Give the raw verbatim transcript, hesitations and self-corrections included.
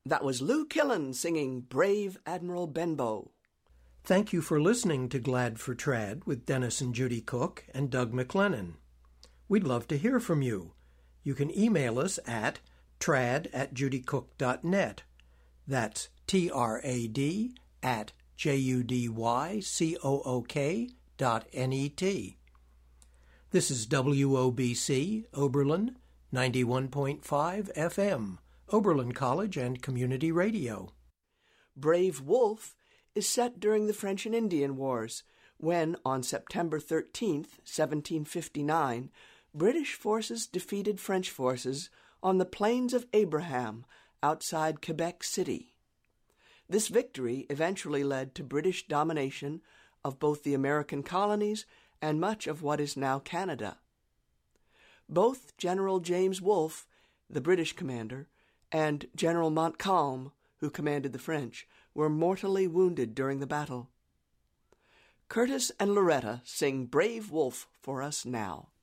That was Lou Killen singing Brave Admiral Benbow. Thank you for listening to Glad for Trad with Dennis and Judy Cook and Doug McLennan. We'd love to hear from you. You can email us at trad at judycook dot net. That's T R A D at J U D Y C O O K dot N E T. This is W O B C, Oberlin, ninety-one point five F M, Oberlin College and Community Radio. Brave Wolf is set during the French and Indian Wars, when, on September thirteenth, seventeen fifty-nine, British forces defeated French forces on the Plains of Abraham outside Quebec City. This victory eventually led to British domination of both the American colonies and much of what is now Canada. Both General James Wolfe, the British commander, and General Montcalm, who commanded the French, were mortally wounded during the battle. Curtis and Loretta sing Brave Wolf for us now.